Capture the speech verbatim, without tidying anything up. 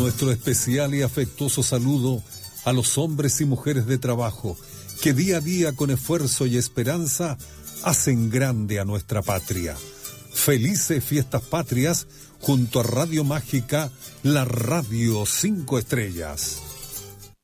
Nuestro especial y afectuoso saludo a los hombres y mujeres de trabajo que día a día con esfuerzo y esperanza hacen grande a nuestra patria. Felices fiestas patrias junto a Radio Mágica, la Radio Cinco Estrellas.